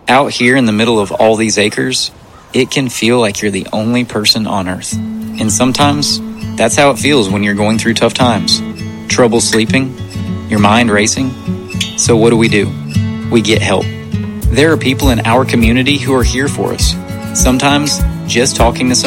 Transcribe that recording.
Out here in the middle of all these acres, it can feel like you're the only person on Earth. And sometimes, that's how it feels when you're going through tough times. Trouble sleeping, your mind racing. So what do? We get help. There are people in our community who are here for us. Sometimes, just talking to someone